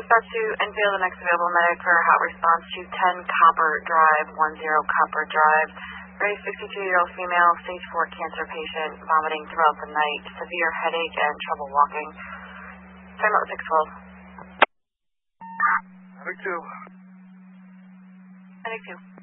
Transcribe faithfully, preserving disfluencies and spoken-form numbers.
dispatch to Enfield, the next available medic for hot response to ten Copper Drive, one zero Copper Drive. Raised sixty-two-year-old female, stage four cancer patient, vomiting throughout the night, severe headache and trouble walking. Time out six twelve. Medic two. Medic two.